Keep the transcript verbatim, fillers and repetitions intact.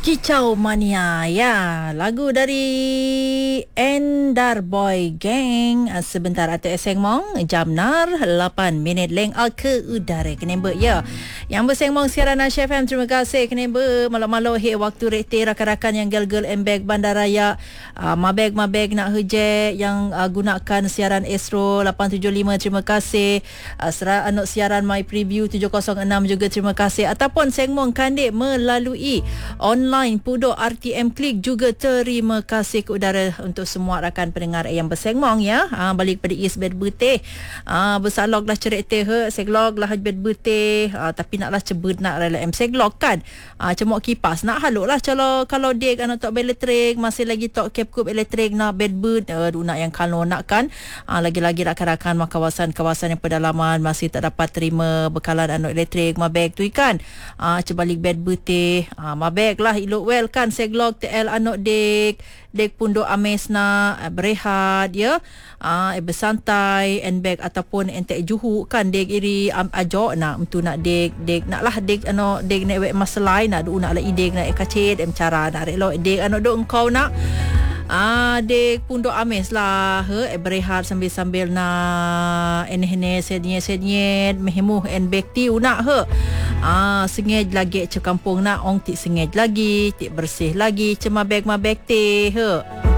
Kicau Mania, ya, lagu dari Endar Boy Gang. Sebentar atau esengmong jam nar lapan minit leng al ke udara kenembek ya. Yang bersengmong siaran Aisyah F M, terima kasih kenembek malam-malam he waktu rete rakan-rakan yang gel-gel embek bandaraya uh, mabeg mabeg nak hejek yang uh, gunakan siaran Astro lapan tujuh lima, terima kasih. Uh, serah anak siaran My Preview tujuh kosong enam juga terima kasih, ataupun sengmong kandik melalui online Pudo R T M Klik juga terima kasih ke udara untuk semua rakan pendengar yang bersengmong ya. Ha, balik pada is bed betih. Ha, bersalog lah cerik teh he, seglog lah bed betih. Ha, tapi naklah cebut nak rela em seglog kan. Ha, cemok kipas nak haluk lah kalau kalau dek anak tok elektrik masih lagi tok kep-kup elektrik nak bed bet uh, nak yang kalau nak kan. Ha, lagi-lagi rakan-rakan kawasan-kawasan yang pedalaman masih tak dapat terima bekalan anak elektrik mabeg tu ikan. Ha, cebalik bed betih. Ha, mabeg lah ilok well kan seglog T L anok dek dek pundo amesna berehat ya, ah uh, bersantai enbek ataupun entek juhu kan dek iri um, ajo nak untuk nak dek dek naklah dek ano dek nek wek maselai nak du nak lah dek nak kacit em cara nak relo dek ano do engkau nak Ah, dek pundo ames lah he, berehat sambil-sambil na eneh-eneh sednyet-sednyet mehemuh en bekti nak he. Ah, sengej lagi ke kampung nak ong tik sengej lagi, tik bersih lagi, cema beg ma beg teh he.